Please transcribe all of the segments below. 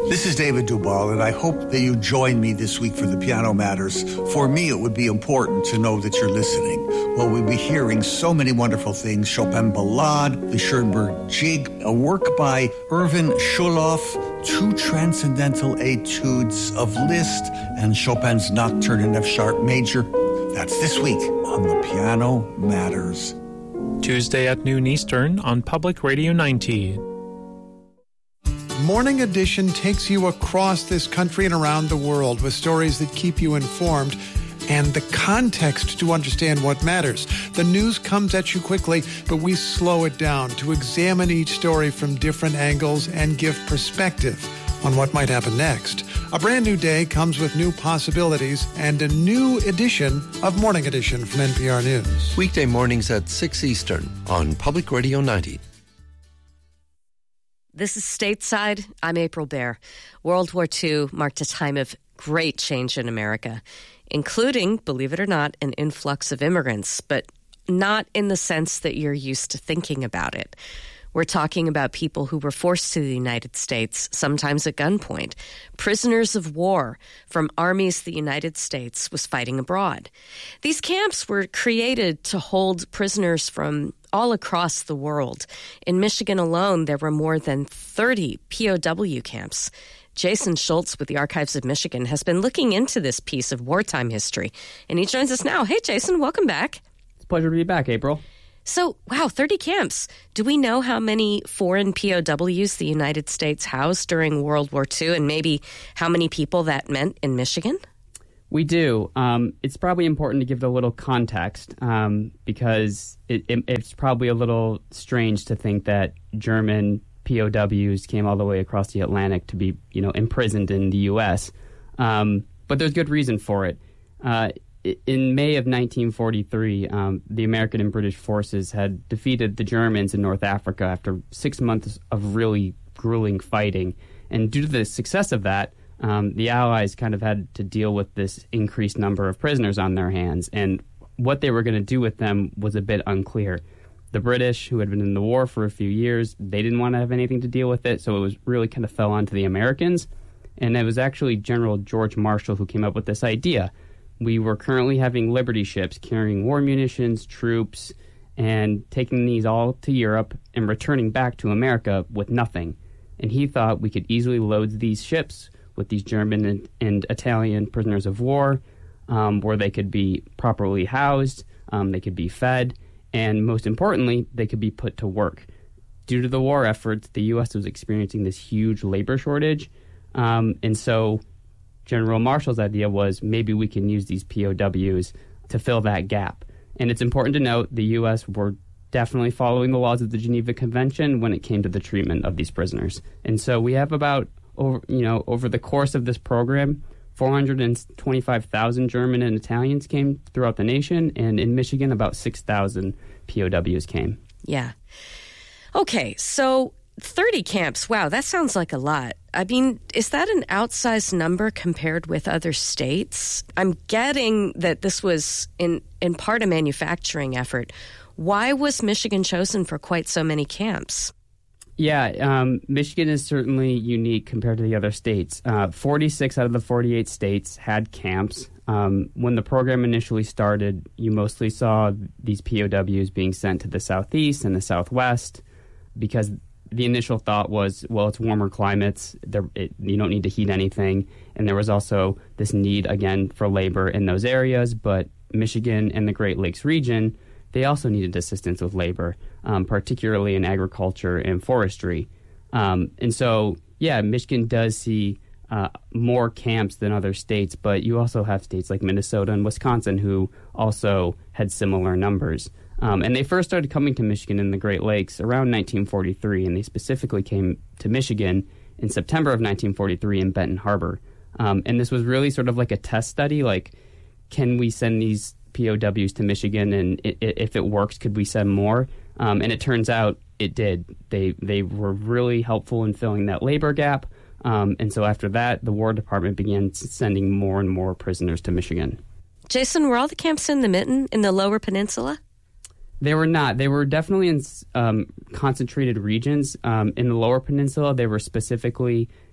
This is David Duvall, and I hope that you join me this week for the Piano Matters. For me, it would be important to know that you're listening. Well, we'll be hearing so many wonderful things. Chopin Ballade, the Schoenberg Jig, a work by Erwin Schulhoff, 2 transcendental etudes of Liszt, and Chopin's Nocturne in F-sharp major. That's this week on the Piano Matters. Tuesday at noon Eastern on Public Radio 90. Morning Edition takes you across this country and around the world with stories that keep you informed and the context to understand what matters. The news comes at you quickly, but we slow it down to examine each story from different angles and give perspective on what might happen next. A brand new day comes with new possibilities and a new edition of Morning Edition from NPR News. Weekday mornings at 6 Eastern on Public Radio 90. This is Stateside. I'm April Baer. World War II marked a time of great change in America, including, believe it or not, an influx of immigrants, but not in the sense that you're used to thinking about it. We're talking about people who were forced to the United States, sometimes at gunpoint, prisoners of war from armies the United States was fighting abroad. These camps were created to hold prisoners from all across the world. In Michigan alone, there were more than 30 POW camps. Jason Schultz with the Archives of Michigan has been looking into this piece of wartime history, and he joins us now. Hey, Jason, welcome back. It's a pleasure to be back, April. So, wow, 30 camps. Do we know how many foreign POWs the United States housed during World War II, and maybe how many people that meant in Michigan? We do. It's probably important to give it a little context because it's probably a little strange to think that German POWs came all the way across the Atlantic to be, imprisoned in the U.S. But there's good reason for it. In May of 1943, the American and British forces had defeated the Germans in North Africa after 6 months of really grueling fighting. And due to the success of that, the Allies kind of had to deal with this increased number of prisoners on their hands. And what they were going to do with them was a bit unclear. The British, who had been in the war for a few years, they didn't want to have anything to deal with it, so it was really kind of fell onto the Americans. And it was actually General George Marshall who came up with this idea. We were currently having Liberty ships carrying war munitions, troops, and taking these all to Europe and returning back to America with nothing. And he thought we could easily load these ships with these German and Italian prisoners of war, where they could be properly housed, they could be fed, and most importantly, they could be put to work. Due to the war efforts, the U.S. was experiencing this huge labor shortage, and so General Marshall's idea was maybe we can use these POWs to fill that gap. And it's important to note the U.S. were definitely following the laws of the Geneva Convention when it came to the treatment of these prisoners. And so we have about, over the course of this program, 425,000 German and Italians came throughout the nation, and in Michigan, about 6,000 POWs came. Yeah. Okay, so 30 camps, wow, that sounds like a lot. I mean, is that an outsized number compared with other states? I'm getting that this was in part a manufacturing effort. Why was Michigan chosen for quite so many camps? Yeah, Michigan is certainly unique compared to the other states. 46 out of the 48 states had camps. When the program initially started, you mostly saw these POWs being sent to the southeast and the southwest because the initial thought was, well, it's warmer climates. You don't need to heat anything. And there was also this need, again, for labor in those areas. But Michigan and the Great Lakes region, they also needed assistance with labor, particularly in agriculture and forestry. And so, yeah, Michigan does see more camps than other states, but you also have states like Minnesota and Wisconsin who also had similar numbers. And they first started coming to Michigan in the Great Lakes around 1943, and they specifically came to Michigan in September of 1943 in Benton Harbor. And this was really sort of like a test study, like, can we send these POWs to Michigan, and if it works, could we send more? And it turns out it did. They were really helpful in filling that labor gap. And so after that, the War Department began sending more and more prisoners to Michigan. Jason, were all the camps in the Mitten, in the Lower Peninsula? They were not. They were definitely in concentrated regions. In the Lower Peninsula, they were specifically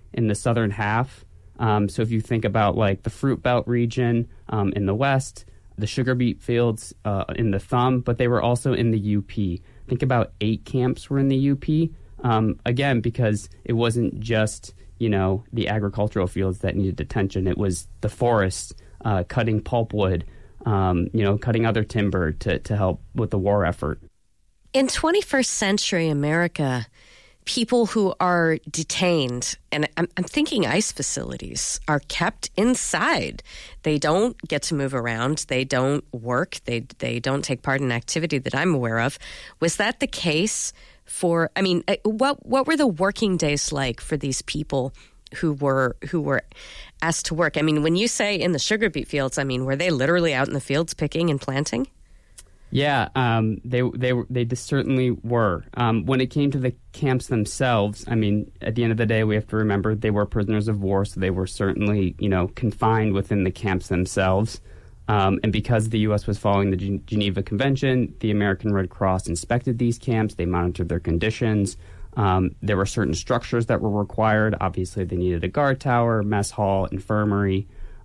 in the southern half. So if you think about like the Fruit Belt region in the west, the sugar beet fields in the thumb, but they were also in the UP. Think about 8 camps were in the UP, again, because it wasn't just, the agricultural fields that needed attention. It was the forests, cutting pulpwood, cutting other timber to help with the war effort. In 21st century America, people who are detained, and I'm thinking ICE facilities, are kept inside. They don't get to move around. They don't work. They don't take part in activity that I'm aware of. Was that the case for, what were the working days like for these people who were asked to work? When you say in the sugar beet fields, were they literally out in the fields picking and planting? Yeah, they certainly were. When it came to the camps themselves, at the end of the day, we have to remember they were prisoners of war, so they were certainly, confined within the camps themselves. And because the U.S. was following the Geneva Convention, the American Red Cross inspected these camps. They monitored their conditions. There were certain structures that were required. Obviously, they needed a guard tower, mess hall, infirmary.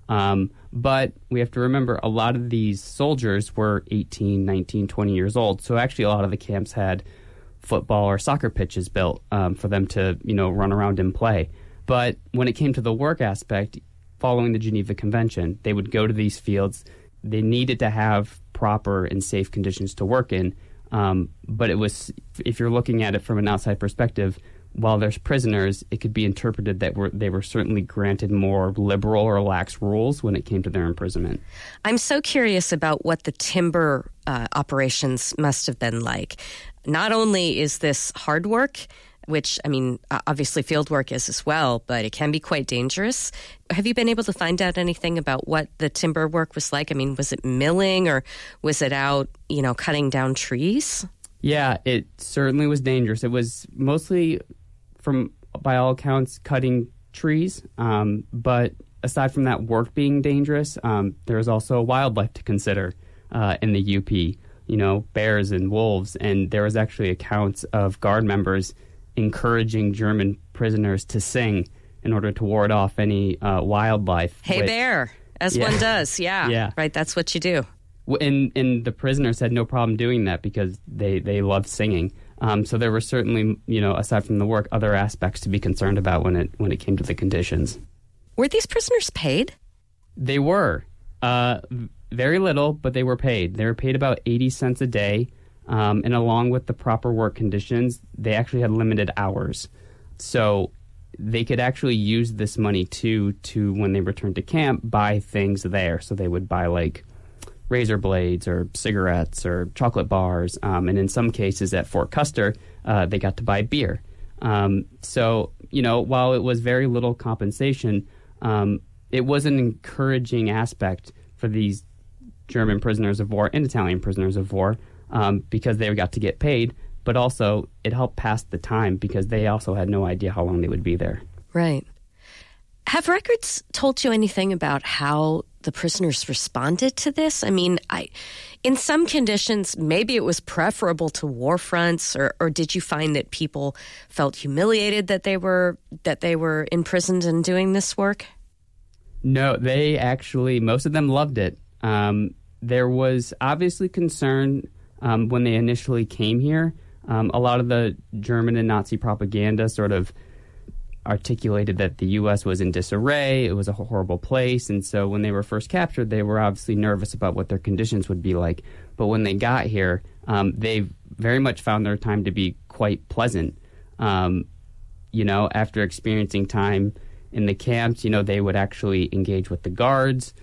But we have to remember a lot of these soldiers were 18, 19, 20 years old. So actually a lot of the camps had football or soccer pitches built for them to, run around and play. But when it came to the work aspect, following the Geneva Convention, they would go to these fields. They needed to have proper and safe conditions to work in. But it was, if you're looking at it from an outside perspective, while there's prisoners, it could be interpreted that they were certainly granted more liberal or lax rules when it came to their imprisonment. I'm so curious about what the timber operations must have been like. Not only is this hard work, which, obviously field work is as well, but it can be quite dangerous. Have you been able to find out anything about what the timber work was like? Was it milling or was it out, cutting down trees? Yeah, it certainly was dangerous. It was mostly, by all accounts, cutting trees. But aside from that work being dangerous, there was also wildlife to consider in the UP, bears and wolves. And there was actually accounts of guard members encouraging German prisoners to sing in order to ward off any wildlife. Hey, bear, as one does. Yeah. Right. That's what you do. And the prisoners had no problem doing that because they loved singing. So there were certainly, aside from the work, other aspects to be concerned about when it came to the conditions. Were these prisoners paid? They were. Very little, but they were paid. They were paid about 80 cents a day. And along with the proper work conditions, they actually had limited hours. So they could actually use this money, to when they returned to camp, buy things there. So they would buy, like, razor blades or cigarettes or chocolate bars. And in some cases at Fort Custer, they got to buy beer. So, while it was very little compensation, it was an encouraging aspect for these German prisoners of war and Italian prisoners of war because they got to get paid. But also it helped pass the time because they also had no idea how long they would be there. Right. Have records told you anything about how the prisoners responded to this? In some conditions, maybe it was preferable to war fronts, or did you find that people felt humiliated that they were imprisoned and doing this work? No, they actually, most of them loved it. There was obviously concern when they initially came here. A lot of the German and Nazi propaganda sort of articulated that the U.S. was in disarray, it was a horrible place, and so when they were first captured, they were obviously nervous about what their conditions would be like. But when they got here, they very much found their time to be quite pleasant. After experiencing time in the camps, they would actually engage with the guards.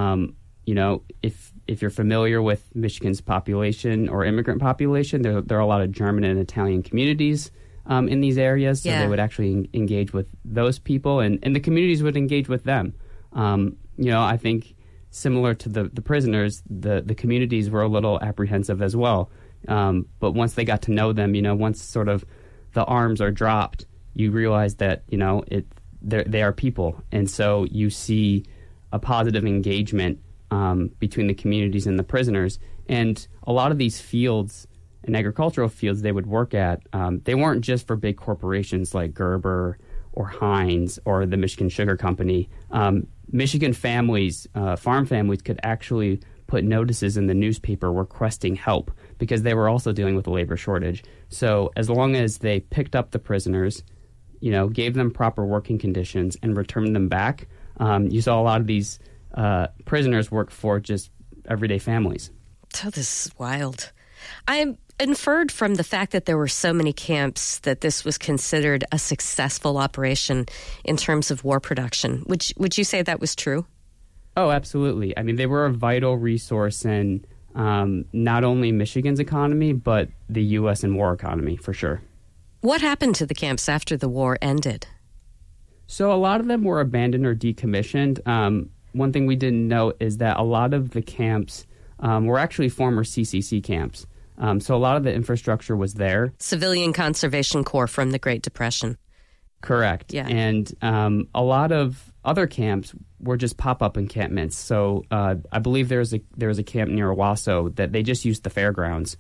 If you're familiar with Michigan's population or immigrant population, there are a lot of German and Italian communities in these areas, so they would actually engage with those people, and the communities would engage with them. I think similar to the prisoners, the communities were a little apprehensive as well. But once they got to know them, once sort of the arms are dropped, you realize that, they are people. And so you see a positive engagement between the communities and the prisoners. And a lot of these fields and agricultural fields they would work at, they weren't just for big corporations like Gerber or Heinz or the Michigan Sugar Company. Michigan families, farm families, could actually put notices in the newspaper requesting help because they were also dealing with a labor shortage. So as long as they picked up the prisoners, gave them proper working conditions and returned them back, you saw a lot of these prisoners work for just everyday families. Oh, this is wild. I inferred from the fact that there were so many camps that this was considered a successful operation in terms of war production. Would you say that was true? Oh, absolutely. I mean, they were a vital resource in not only Michigan's economy, but the U.S. and war economy, for sure. What happened to the camps after the war ended? So a lot of them were abandoned or decommissioned. One thing we didn't know is that a lot of the camps were actually former CCC camps. So a lot of the infrastructure was there. Civilian Conservation Corps from the Great Depression. Correct. Yeah. And a lot of other camps were just pop-up encampments. So I believe there was a camp near Owasso that they just used the fairgrounds.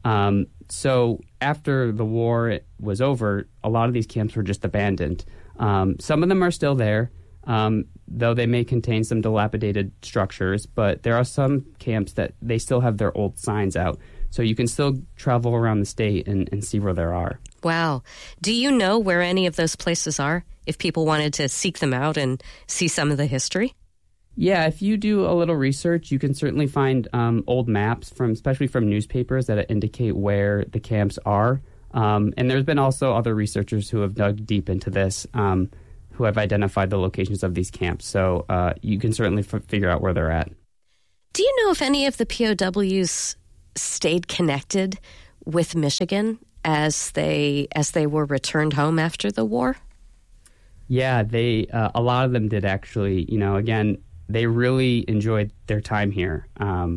So after the war was over, a lot of these camps were just abandoned. Some of them are still there, though they may contain some dilapidated structures. But there are some camps that they still have their old signs out. So you can still travel around the state and see where there are. Wow. Do you know where any of those places are, if people wanted to seek them out and see some of the history? Yeah, if you do a little research, you can certainly find old maps, especially from newspapers, that indicate where the camps are. And there's been also other researchers who have dug deep into this, who have identified the locations of these camps. So you can certainly figure out where they're at. Do you know if any of the POWs stayed connected with Michigan as they were returned home after the war? Yeah, a lot of them did actually. Again, they really enjoyed their time here.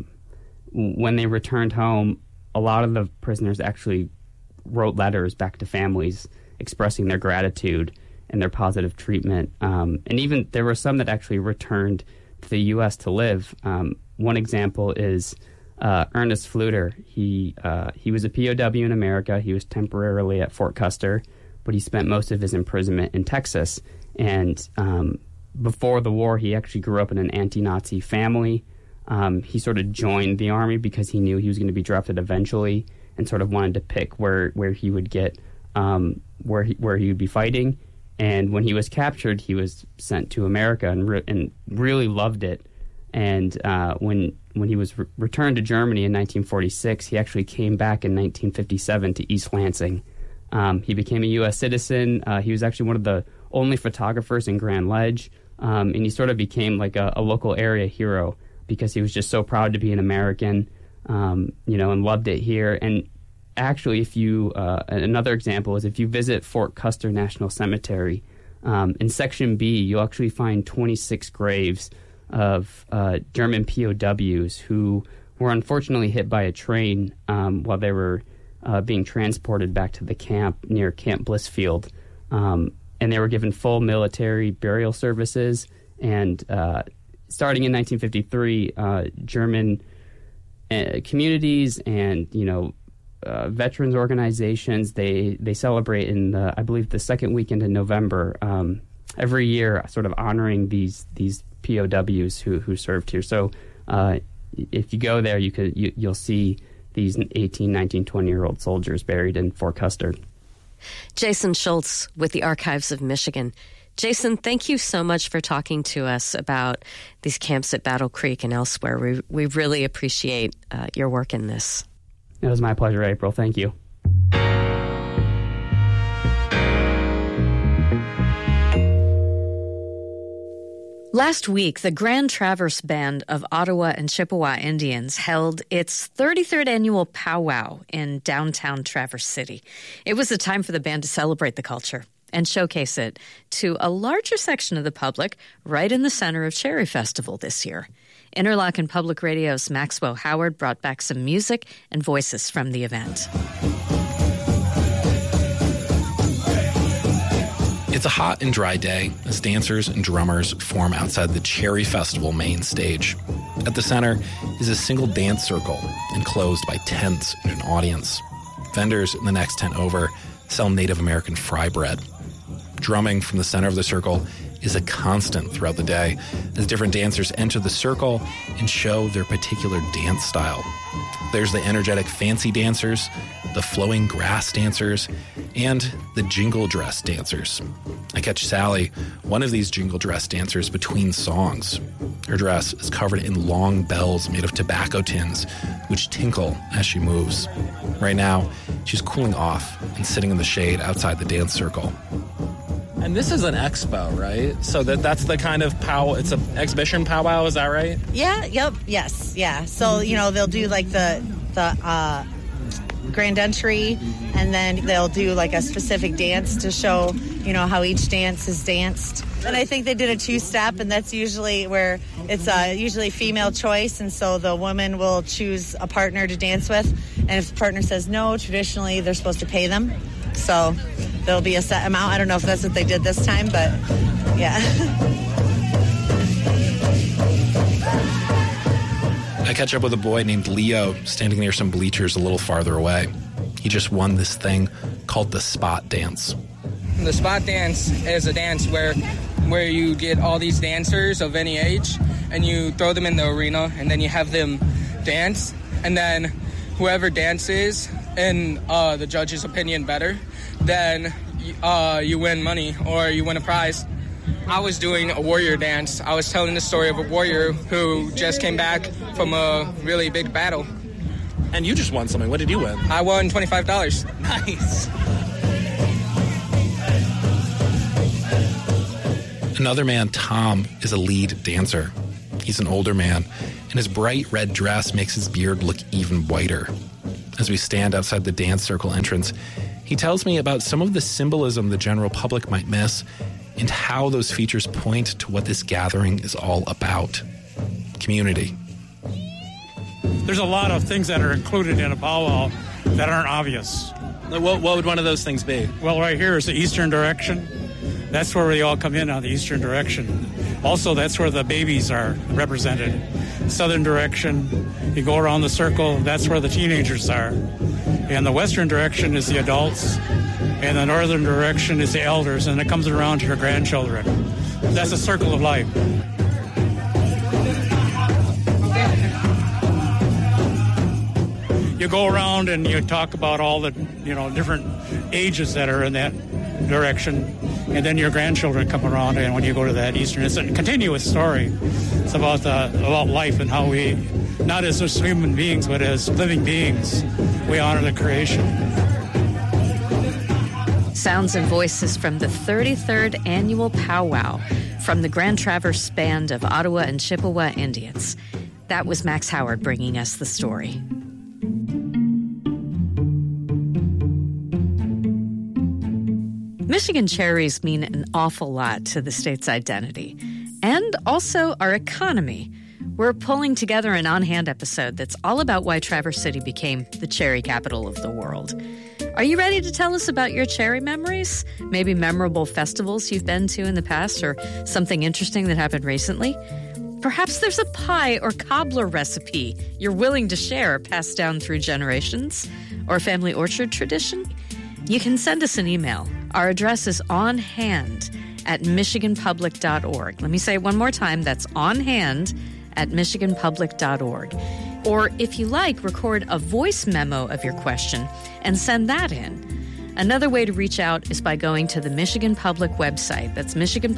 When they returned home, a lot of the prisoners actually wrote letters back to families expressing their gratitude and their positive treatment. And even there were some that actually returned to the U.S. to live. One example is Ernest Fluter. He was a POW in America. He was temporarily at Fort Custer, but he spent most of his imprisonment in Texas. And before the war, he actually grew up in an anti-Nazi family. He sort of joined the Army because he knew he was going to be drafted eventually, and sort of wanted to pick where he would get where he would be fighting. And when he was captured, he was sent to America and really loved it. And when he was returned to Germany in 1946, he actually came back in 1957 to East Lansing. He became a U.S. citizen. He was actually one of the only photographers in Grand Ledge, and he sort of became like a local area hero because he was just so proud to be an American, and loved it here. And actually, if you another example is if you visit Fort Custer National Cemetery, in Section B, you'll actually find 26 graves of German POWs who were unfortunately hit by a train while they were being transported back to the camp near Camp Blissfield. And they were given full military burial services. And starting in 1953, German communities and, veterans organizations, they celebrate in, I believe, the second weekend in November every year, sort of honoring these POWs who served here. So if you go there, you'll see these 18, 19, 20-year-old soldiers buried in Fort Custer. Jason Schultz with the Archives of Michigan. Jason, thank you so much for talking to us about these camps at Battle Creek and elsewhere. We really appreciate your work in this. It was my pleasure, April. Thank you. Last week, the Grand Traverse Band of Ottawa and Chippewa Indians held its 33rd annual powwow in downtown Traverse City. It was a time for the band to celebrate the culture and showcase it to a larger section of the public right in the center of Cherry Festival this year. Interlochen Public Radio's Maxwell Howard brought back some music and voices from the event. It's a hot and dry day as dancers and drummers form outside the Cherry Festival main stage. At the center is a single dance circle enclosed by tents and an audience. Vendors in the next tent over sell Native American fry bread. Drumming from the center of the circle is a constant throughout the day as different dancers enter the circle and show their particular dance style. There's the energetic fancy dancers, the flowing grass dancers, and the jingle dress dancers. I catch Sally, one of these jingle dress dancers, between songs. Her dress is covered in long bells made of tobacco tins, which tinkle as she moves. Right now, she's cooling off and sitting in the shade outside the dance circle. And this is an expo, right? So that's the kind of it's an exhibition powwow, is that right? Yeah, yep, yes, yeah. So, they'll do like the grand entry, and then they'll do like a specific dance to show, how each dance is danced. And I think they did a two-step, and that's usually where it's usually female choice, and so the woman will choose a partner to dance with, and if the partner says no, traditionally they're supposed to pay them. So there'll be a set amount. I don't know if that's what they did this time, but yeah. I catch up with a boy named Leo standing near some bleachers a little farther away. He just won this thing called the spot dance. The spot dance is a dance where you get all these dancers of any age and you throw them in the arena and then you have them dance, and then whoever dances in the judge's opinion better, then you win money or you win a prize. I was doing a warrior dance. I was telling the story of a warrior who just came back from a really big battle. And you just won something. What did you win? I won $25. Nice. Another man, Tom, is a lead dancer. He's an older man, and his bright red dress makes his beard look even whiter. As we stand outside the dance circle entrance, he tells me about some of the symbolism the general public might miss and how those features point to what this gathering is all about. Community. There's a lot of things that are included in a powwow that aren't obvious. What would one of those things be? Well, right here is the eastern direction. That's where we all come in on the eastern direction. Also, that's where the babies are represented. Southern direction, you go around the circle, that's where the teenagers are. And the western direction is the adults, and the northern direction is the elders, and it comes around to your grandchildren. That's a circle of life. You go around and you talk about all the, different ages that are in that direction, and then your grandchildren come around, and when you go to that eastern, it's a continuous story. It's about life and how we, not as just human beings, but as living beings, we honor the creation. Sounds and voices from the 33rd Annual Powwow from the Grand Traverse Band of Ottawa and Chippewa Indians. That was Max Howard bringing us the story. Michigan cherries mean an awful lot to the state's identity and also our economy. We're pulling together an On Hand episode that's all about why Traverse City became the cherry capital of the world. Are you ready to tell us about your cherry memories? Maybe memorable festivals you've been to in the past or something interesting that happened recently? Perhaps there's a pie or cobbler recipe you're willing to share passed down through generations, or a family orchard tradition? You can send us an email. Our address is onhand@michiganpublic.org. Let me say it one more time. That's onhand@michiganpublic.org. Or if you like, record a voice memo of your question and send that in. Another way to reach out is by going to the Michigan Public website. That's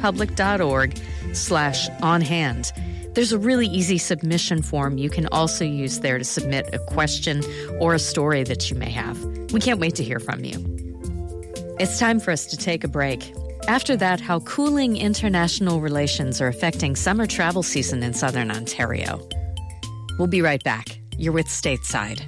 michiganpublic.org/onhand. There's a really easy submission form you can also use there to submit a question or a story that you may have. We can't wait to hear from you. It's time for us to take a break. After that, how cooling international relations are affecting summer travel season in Southern Ontario. We'll be right back. You're with Stateside.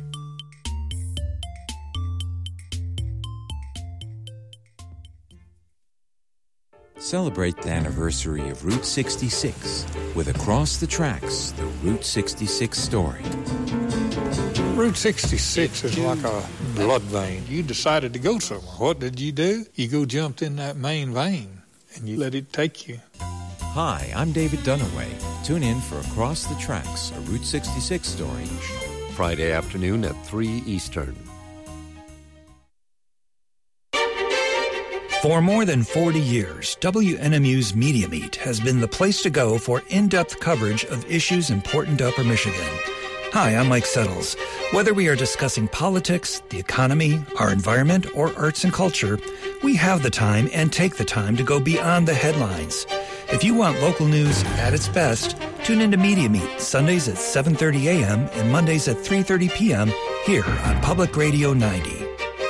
Celebrate the anniversary of Route 66 with Across the Tracks, the Route 66 story. Route 66 is like a blood vein. You decided to go somewhere. What did you do? You jumped in that main vein, and you let it take you. Hi, I'm David Dunaway. Tune in for Across the Tracks, a Route 66 story. Friday afternoon at 3 Eastern. For more than 40 years, WNMU's Media Meet has been the place to go for in-depth coverage of issues important to Upper Michigan. Hi, I'm Mike Settles. Whether we are discussing politics, the economy, our environment, or arts and culture, we have the time and take the time to go beyond the headlines. If you want local news at its best, tune into Media Meet Sundays at 7:30 a.m. and Mondays at 3:30 p.m. here on Public Radio 90.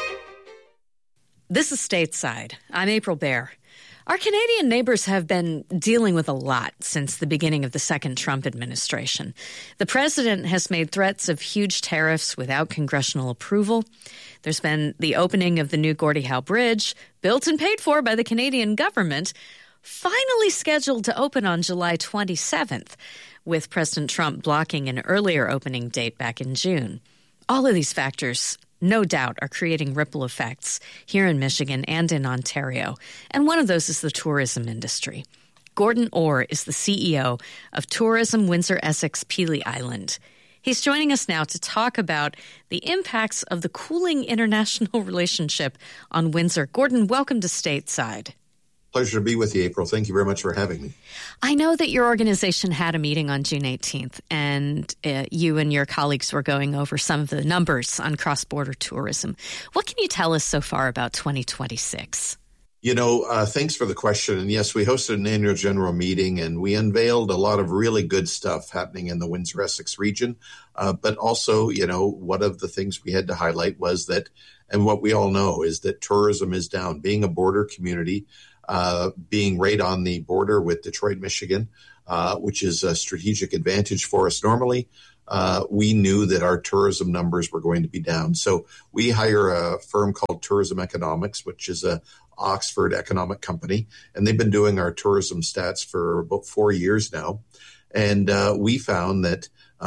This is Stateside. I'm April Baer. Our Canadian neighbors have been dealing with a lot since the beginning of the second Trump administration. The president has made threats of huge tariffs without congressional approval. There's been the opening of the new Gordie Howe Bridge, built and paid for by the Canadian government, finally scheduled to open on July 27th, with President Trump blocking an earlier opening date back in June. All of these factors, no doubt, are creating ripple effects here in Michigan and in Ontario, and one of those is the tourism industry. Gordon Orr is the CEO of Tourism Windsor-Essex Pelee Island. He's joining us now to talk about the impacts of the cooling international relationship on Windsor. Gordon, welcome to Stateside. Pleasure to be with you, April. Thank you very much for having me. I know that your organization had a meeting on June 18th, and you and your colleagues were going over some of the numbers on cross-border tourism. What can you tell us so far about 2026? Thanks for the question. And yes, we hosted an annual general meeting, and we unveiled a lot of really good stuff happening in the Windsor-Essex region. But also, one of the things we had to highlight was that, and what we all know is that tourism is down. Being a border community, being right on the border with Detroit, Michigan, which is a strategic advantage for us normally, we knew that our tourism numbers were going to be down. So we hire a firm called Tourism Economics, which is a Oxford economic company, and they've been doing our tourism stats for about 4 years now. And we found that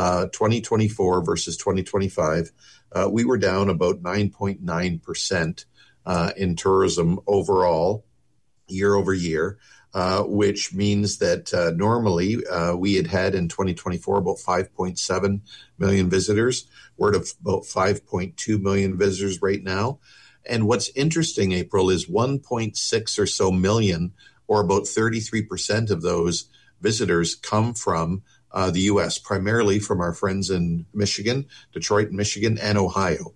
2024 versus 2025, we were down about 9.9% in tourism overall, year over year, which means that normally we had in 2024 about 5.7 million visitors. We're at about 5.2 million visitors right now. And what's interesting, April, is 1.6 or so million, or about 33% of those visitors come from the U.S., primarily from our friends in Michigan, Detroit, Michigan, and Ohio.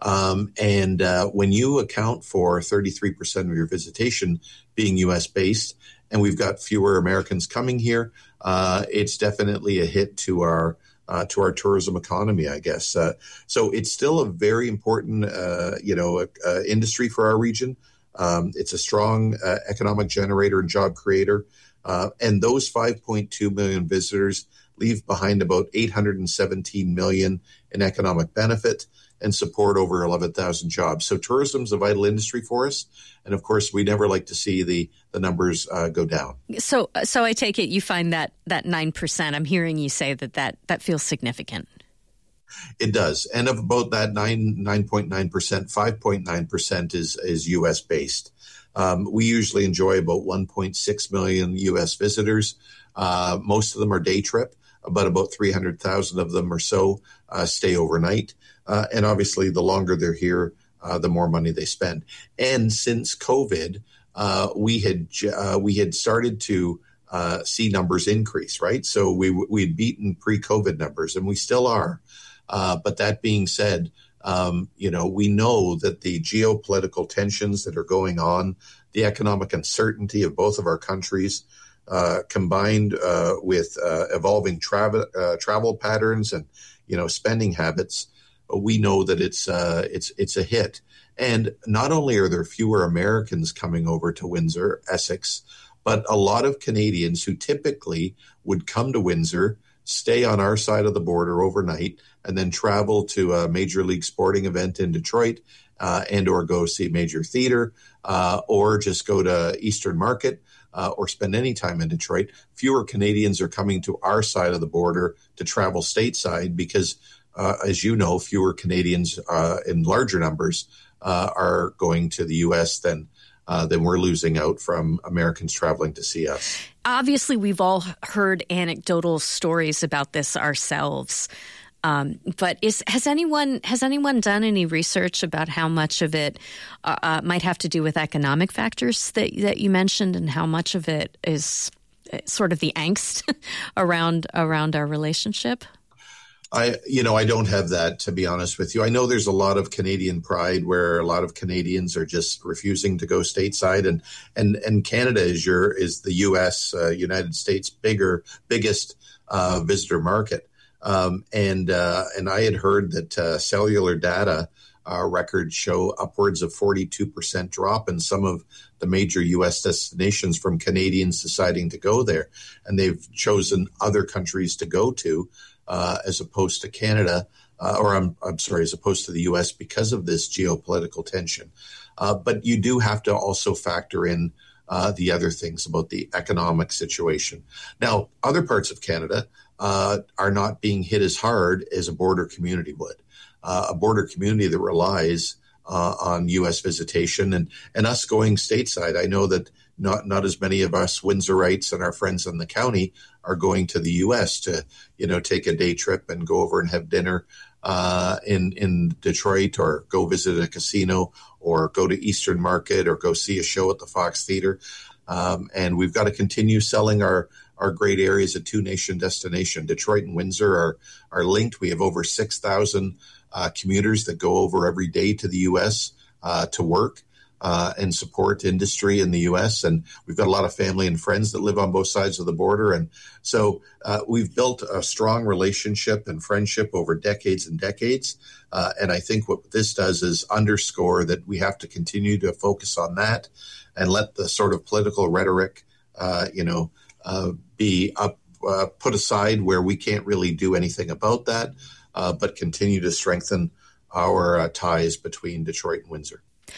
And when you account for 33% of your visitation being U.S.-based, and we've got fewer Americans coming here, it's definitely a hit to our tourism economy, I guess. So it's still a very important, industry for our region. It's a strong economic generator and job creator. And those 5.2 million visitors leave behind about 817 million in economic benefit and support over 11,000 jobs. So tourism is a vital industry for us. And of course, we never like to see the numbers go down. So I take it you find that 9%, I'm hearing you say that feels significant. It does. And of about that 9.9%, 5.9% is U.S. based. We usually enjoy about 1.6 million U.S. visitors. Most of them are day trip, but about 300,000 of them or so stay overnight. And obviously, the longer they're here, the more money they spend. And since COVID, we had started to see numbers increase, right? So we'd beaten pre-COVID numbers, and we still are. But that being said, we know that the geopolitical tensions that are going on, the economic uncertainty of both of our countries, combined with evolving travel patterns and spending habits, we know that it's a hit. And not only are there fewer Americans coming over to Windsor, Essex, but a lot of Canadians who typically would come to Windsor, stay on our side of the border overnight, and then travel to a major league sporting event in Detroit, and or go see a major theater, or just go to Eastern Market, or spend any time in Detroit. Fewer Canadians are coming to our side of the border to travel stateside because, as you know, fewer Canadians in larger numbers are going to the U.S. than we're losing out from Americans traveling to see us. Obviously, we've all heard anecdotal stories about this ourselves. But has anyone done any research about how much of it might have to do with economic factors that you mentioned, and how much of it is sort of the angst around our relationship? I don't have that, to be honest with you. I know there's a lot of Canadian pride where a lot of Canadians are just refusing to go stateside, and Canada is the U.S. United States biggest visitor market, and I had heard that cellular data records show upwards of 42% drop in some of the major U.S. destinations from Canadians deciding to go there, and they've chosen other countries to go to. As opposed to Canada, as opposed to the U.S. because of this geopolitical tension. But you do have to also factor in the other things about the economic situation. Now, other parts of Canada are not being hit as hard as a border community would. A border community that relies on U.S. visitation and us going stateside. I know that not as many of us Windsorites and our friends in the county are going to the U.S. to, take a day trip and go over and have dinner in Detroit, or go visit a casino, or go to Eastern Market, or go see a show at the Fox Theater. And we've got to continue selling our great areas a two-nation destination. Detroit and Windsor are linked. We have over 6,000 commuters that go over every day to the U.S. To work. And support industry in the U.S. And we've got a lot of family and friends that live on both sides of the border. And so we've built a strong relationship and friendship over decades and decades. And I think what this does is underscore that we have to continue to focus on that and let the sort of political rhetoric, be put aside where we can't really do anything about that, but continue to strengthen our ties between Detroit and Windsor.